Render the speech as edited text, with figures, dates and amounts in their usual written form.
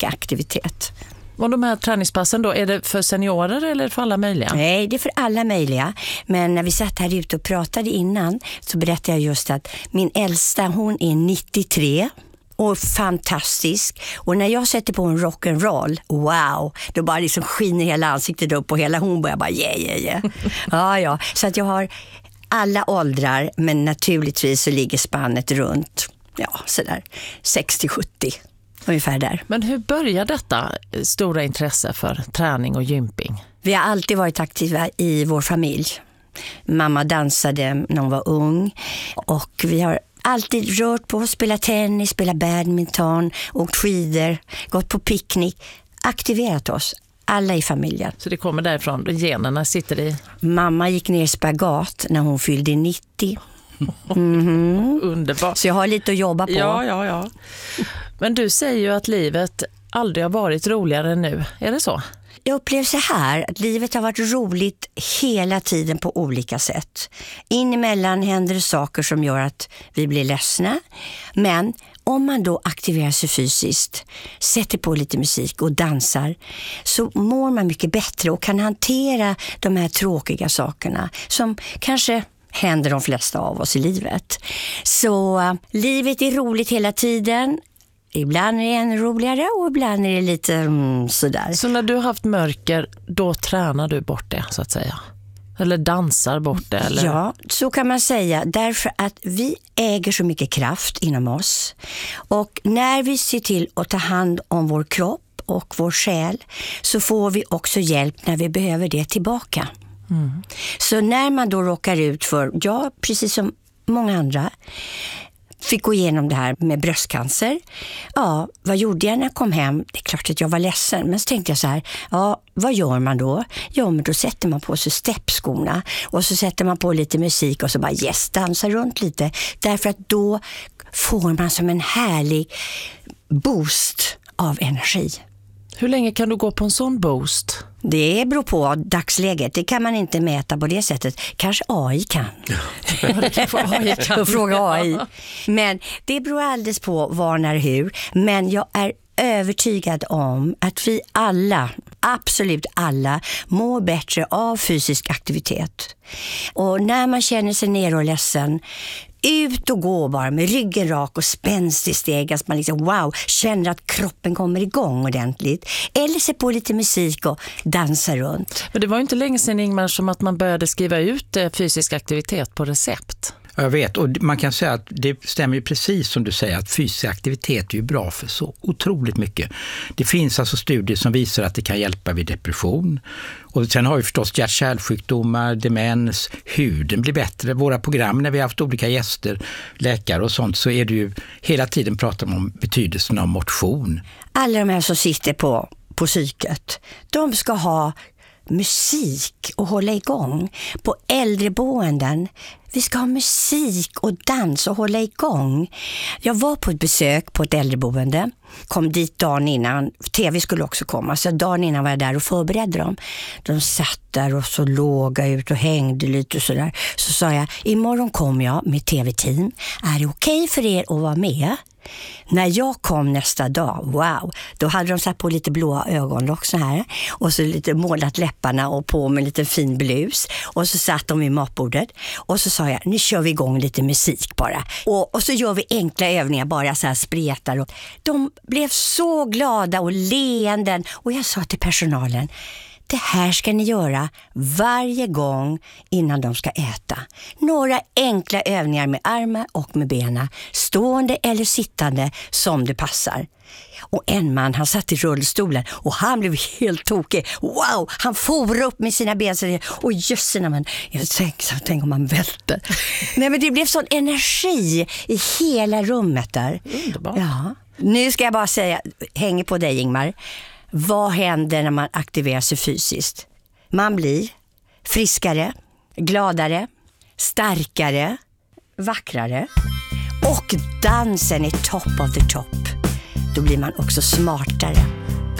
fysisk aktivitet. Och de här träningspassen då, är det för seniorer eller för alla möjliga? Nej, det är för alla möjliga. Men när vi satt här ute och pratade innan så berättade jag just att min äldsta, hon är 93 och fantastisk. Och när jag sätter på en rock'n'roll, wow, då bara liksom skiner hela ansiktet upp och hela hon börjar bara yeah. Ja. Så att jag har alla åldrar, men naturligtvis så ligger spannet runt sådär 60-70. Ungefär där. Men hur börjar detta stora intresse för träning och gymping? Vi har alltid varit aktiva i vår familj. Mamma dansade när hon var ung och vi har alltid rört på, spelat tennis, spelat badminton, åkt skidor, gått på picknick, aktiverat oss. Alla i familjen. Så det kommer därifrån, generna sitter i? Mamma gick ner i spagat när hon fyllde 90. Underbart. Så jag har lite att jobba på. Ja. Men du säger ju att livet aldrig har varit roligare än nu. Är det så? Jag upplever så här att livet har varit roligt hela tiden på olika sätt. Inemellan händer det saker som gör att vi blir ledsna. Men om man då aktiverar sig fysiskt, sätter på lite musik och dansar, så mår man mycket bättre och kan hantera de här tråkiga sakerna som kanske händer de flesta av oss i livet. Så livet är roligt hela tiden. Ibland är det ännu roligare och ibland är det lite sådär. Så när du har haft mörker, då tränar du bort det så att säga? Eller dansar bort det? Eller? Ja, så kan man säga. Därför att vi äger så mycket kraft inom oss. Och när vi ser till att ta hand om vår kropp och vår själ, så får vi också hjälp när vi behöver det tillbaka. Så när man då råkar ut för, precis som många andra, fick gå igenom det här med bröstcancer. Ja, vad gjorde jag när jag kom hem? Det är klart att jag var ledsen, men så tänkte jag så här, vad gör man då? Ja, men då sätter man på sig steppskorna och så sätter man på lite musik och så bara dansar runt lite. Därför att då får man som en härlig boost av energi. Hur länge kan du gå på en sån boost? Det beror på dagsläget. Det kan man inte mäta på det sättet. Kanske AI kan. Fråga AI. Men det beror alldeles på var, när, hur. Men jag är övertygad om att vi alla, absolut alla, mår bättre av fysisk aktivitet. Och när man känner sig ner och ledsen, ut och gå bara med ryggen rak och spänstig steg, att man liksom känner att kroppen kommer igång ordentligt. Eller se på lite musik och dansa runt. Men det var ju inte länge sedan, Ingmar, som att man började skriva ut fysisk aktivitet på recept. Jag vet, och man kan säga att det stämmer ju precis som du säger, att fysisk aktivitet är ju bra för så otroligt mycket. Det finns alltså studier som visar att det kan hjälpa vid depression. Och sen har vi förstås hjärt-kärlsjukdomar, demens, huden blir bättre. Våra program när vi har haft olika gäster, läkare och sånt, så är det ju hela tiden pratar man om betydelsen av motion. Alla de här som sitter på psyket, de ska ha musik och hålla igång. På äldreboenden, vi ska ha musik och dans och hålla igång. Jag var på ett besök på ett äldreboende, kom dit dagen innan, tv skulle också komma, så dagen innan var jag där och förberedde dem. De satt där och så låga ut och hängde lite och sådär. Så sa jag, imorgon kommer jag med tv-team. Är det okej för er att vara med? När jag kom nästa dag, då hade de satt på lite blåa ögonlock så här och så lite målat läpparna och på med lite fin blus, och så satt de vid matbordet och så sa jag, nu kör vi igång lite musik bara, och så gör vi enkla övningar, bara så här spretar, och de blev så glada och leenden, och jag sa till personalen, det här ska ni göra varje gång innan de ska äta. Några enkla övningar med armar och med benen, stående eller sittande som det passar. Och en man, han satt i rullstolen och han blev helt tokig. Wow, han for upp med sina ben och jösserna, men jag tänkte om man välter. Nej, men det blev sån energi i hela rummet där. Underbart. Ja. Nu ska jag bara säga, hänger på dig, Ingmar. Vad händer när man aktiverar sig fysiskt? Man blir friskare, gladare, starkare, vackrare. Och dansen är top of the top. Då blir man också smartare.